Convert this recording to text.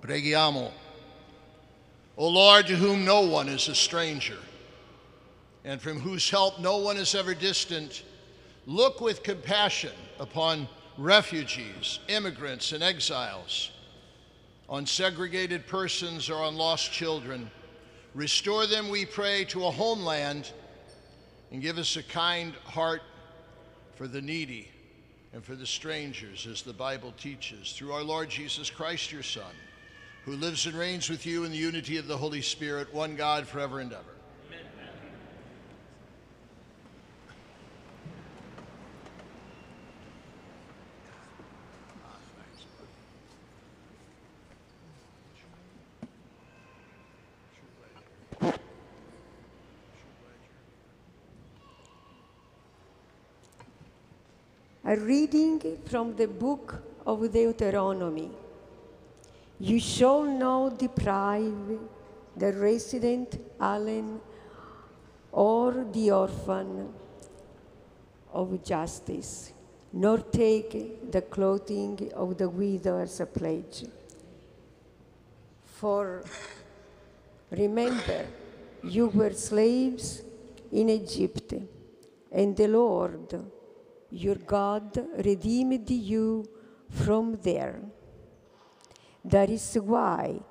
Preghiamo. O Lord, to whom no one is a stranger, and from whose help no one is ever distant, look with compassion upon refugees, immigrants, and exiles, on segregated persons or on lost children. Restore them, we pray, to a homeland, and give us a kind heart for the needy and for the strangers, as the Bible teaches, through our Lord Jesus Christ, your Son, who lives and reigns with you in the unity of the Holy Spirit, one God, forever and ever. Amen. A reading from the book of Deuteronomy. You shall not deprive the resident alien or the orphan of justice, nor take the clothing of the widow as a pledge. For remember, you were slaves in Egypt, and the Lord, your God, redeemed you from there. That is why